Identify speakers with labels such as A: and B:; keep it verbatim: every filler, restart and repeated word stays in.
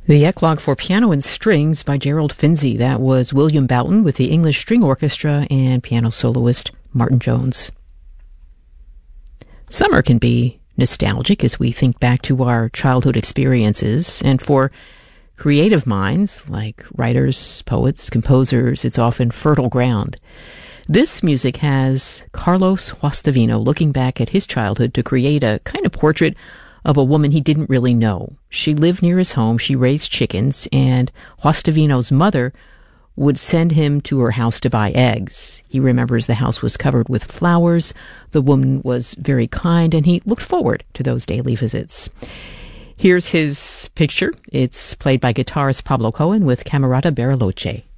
A: The Eclogue for Piano and Strings by Gerald Finzi. That was William Boughton with the English String Orchestra and piano soloist Martin Jones. Summer can be nostalgic as we think back to our childhood experiences, and for creative minds like writers, poets, composers, it's often fertile ground. This music has Carlos Guastavino looking back at his childhood to create a kind of portrait of a woman he didn't really know. She lived near his home, she raised chickens, and Guastavino's mother would send him to her house to buy eggs. He remembers the house was covered with flowers, the woman was very kind, and he looked forward to those daily visits. Here's his picture. It's played by guitarist Pablo Cohen with Camerata Bariloche.